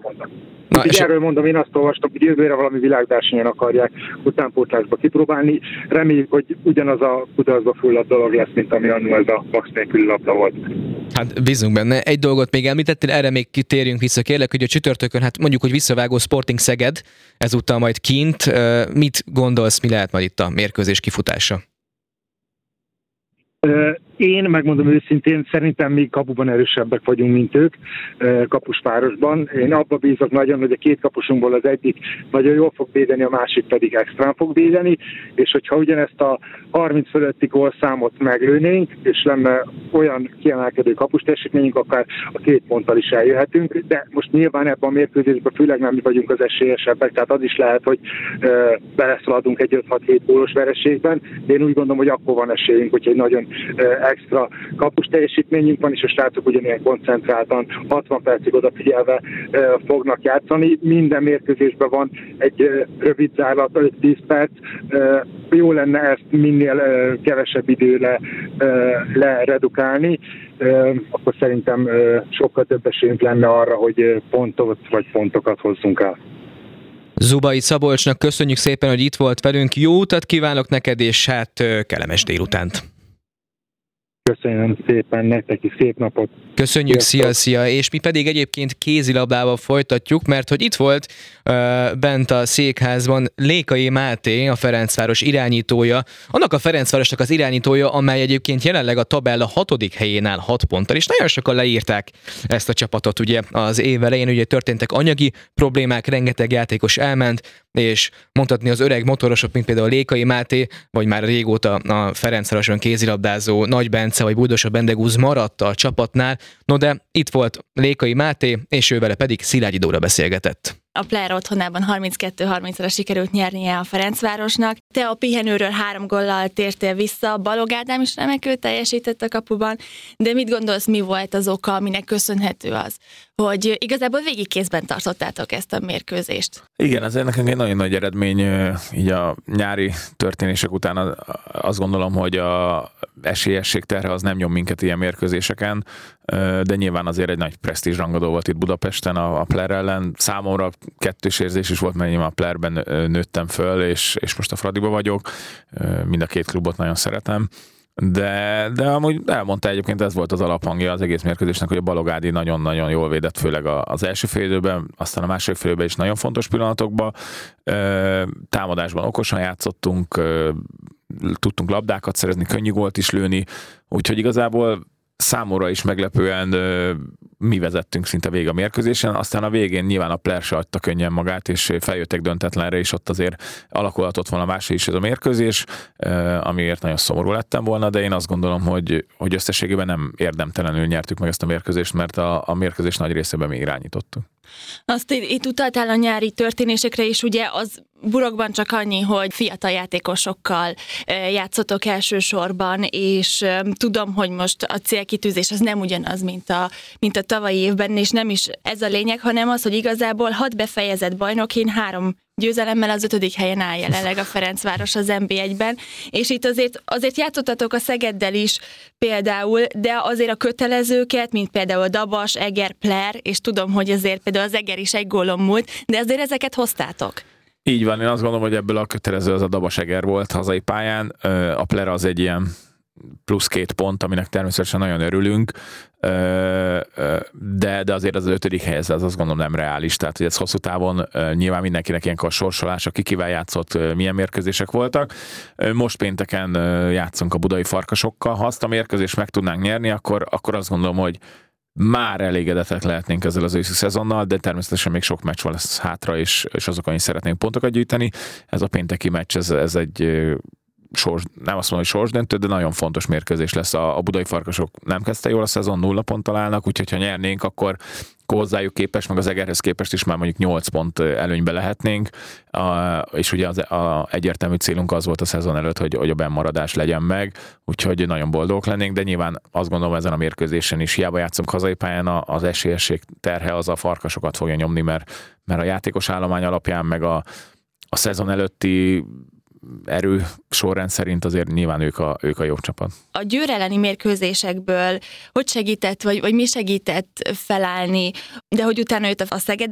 mondani. És erről mondom, én azt olvastam, hogy jövőre valami világversenyen akarják utánpótlásba kipróbálni. Reméljük, hogy ugyanaz a kudarcba fulladt dolog lesz, mint ami annól ez a max nélküli labda volt. Hát bízunk benne. Egy dolgot még említettél, erre még kitérjünk vissza, kérlek, hogy a csütörtökön, hát mondjuk, hogy visszavágó Sporting Szeged, ezúttal majd kint. Mit gondolsz, mi lehet majd itt a mérkőzés kifutása? Én megmondom őszintén, szerintem mi kapuban erősebbek vagyunk, mint ők kapuspárosban. Én abba bízok nagyon, hogy a két kapusunkból az egyik nagyon jól fog védeni, a másik pedig extrán fog védeni, és hogyha ugyanezt a 30 fölötti gólszámot meglőnénk, és lenne olyan kiemelkedő kapus teljesítményünk, akár a 2 ponttal is eljöhetünk, de most nyilván ebben a mérkőzésben főleg nem mi vagyunk az esélyesebbek, tehát az is lehet, hogy beleszaladunk egy 5-6-7 gólos vereségben, de én úgy gondolom, hogy akkor van esélyünk, hogy egy nagyon extra kapus teljesítményünk van, és a srácok ugyanilyen koncentráltan 60 percig odafigyelve fognak játszani. Minden mérkőzésben van egy rövid zárlat, 5-10 perc. Jó lenne ezt minél kevesebb időre leredukálni, akkor szerintem sokkal több esélyünk lenne arra, hogy pontot vagy pontokat hozzunk el. Zubai Szabolcsnak köszönjük szépen, hogy itt volt velünk. Jó utat kívánok neked, és hát kellemes délutánt! Köszönöm szépen nektek is, szép napot! Köszönjük, szia! És mi pedig egyébként kézilabdával folytatjuk, mert hogy itt volt bent a székházban Lékai Máté, a Ferencváros irányítója, annak a Ferencvárosnak az irányítója, amely egyébként jelenleg a tabella 6. helyén áll 6 ponttal, és nagyon sokan leírták ezt a csapatot ugye az év elején, ugye történtek anyagi problémák, rengeteg játékos elment, és mondhatni az öreg motorosok, mint például Lékai Máté, vagy már régóta a Ferencvároson kézilabdázó Nagy Bence vagy Budosa Bendegúz maradt a csapatnál, no de itt volt Lékai Máté, és ő vele pedig Szilágyi Dóra beszélgetett. A Player otthonában 32-30-ra sikerült nyernie a Ferencvárosnak. Te a pihenőről 3 góllal tértél vissza, Balog Ádám is remekül teljesített a kapuban, de mit gondolsz, mi volt az oka, aminek köszönhető az, hogy igazából végig kézben tartottátok ezt a mérkőzést? Igen, ez nekünk egy nagyon nagy eredmény, így a nyári történések után azt gondolom, hogy a esélyesség terhe az nem nyom minket ilyen mérkőzéseken, de nyilván azért egy nagy presztízs rangadó volt itt Budapesten a Player ellen. Számomra kettős érzés is volt, mert én a Playerben nőttem föl, és most a Fradiba vagyok. Mind a 2 klubot nagyon szeretem. De amúgy elmondta egyébként, ez volt az alaphangja az egész mérkőzésnek, hogy a Balog Ádi nagyon-nagyon jól védett, főleg az első fél időben, aztán a második fél időben is nagyon fontos pillanatokban. Támadásban okosan játszottunk, tudtunk labdákat szerezni, könnyű gólt is lőni, úgyhogy igazából számomra is meglepően mi vezettünk szinte végig a mérkőzésen, aztán a végén nyilván a Player se adta könnyen magát, és feljöttek döntetlenre, és ott azért alakulhatott volna máshogy is ez a mérkőzés, amiért nagyon szomorú lettem volna, de én azt gondolom, hogy összességében nem érdemtelenül nyertük meg ezt a mérkőzést, mert a mérkőzés nagy részében mi irányítottuk. Azt itt utaltál a nyári történésekre is, ugye az burokban csak annyi, hogy fiatal játékosokkal játszotok elsősorban, és tudom, hogy most a célkitűzés az nem ugyanaz, mint a tavalyi évben, és nem is ez a lényeg, hanem az, hogy igazából 6 befejezett bajnokin 3 győzelemmel az 5. helyen áll jelenleg a Ferencváros az NB1-ben, és itt azért játszottatok a Szegeddel is például, de azért a kötelezőket, mint például Dabas, Eger, Player, és tudom, hogy azért például az Eger is 1 gólon múlt, de azért ezeket hoztátok. Így van, én azt gondolom, hogy ebből a kötelező az a Dabas Eger volt hazai pályán, a Player az egy ilyen plusz 2 pont, aminek természetesen nagyon örülünk, de azért az 5. helyez, az azt gondolom nem reális, tehát hogy ez hosszú távon nyilván mindenkinek ilyenkor sorsolása, kivel játszott, milyen mérkőzések voltak. Most pénteken játszunk a budai Farkasokkal, ha azt a mérkőzést meg tudnánk nyerni, akkor azt gondolom, hogy már elégedettek lehetnénk ezzel az őszi szezonnal, de természetesen még sok meccs lesz hátra, és azokon is szeretnénk pontokat gyűjteni. Ez a pénteki meccs, ez egy nem azt mondom, hogy sorsdöntő, de nagyon fontos mérkőzés lesz. A budai Farkasok nem kezdte jól a szezon, 0 ponttal állnak, úgyhogy ha nyernénk, akkor hozzájuk képest, meg az Egerhez képest is már mondjuk 8 pont előnybe lehetnénk, és ugye az egyértelmű célunk az volt a szezon előtt, hogy a bennmaradás legyen meg, úgyhogy nagyon boldogok lennénk, de nyilván azt gondolom ezen a mérkőzésen is hiába játszunk hazai pályán, az esélyesség terhe az a Farkasokat fogja nyomni, mert a játékos állomány alapján, meg a szezon előtti erő sorrend szerint azért nyilván ők a jobb csapat. A Győr elleni mérkőzésekből hogy segített, vagy mi segített felállni, de hogy utána jött a Szeged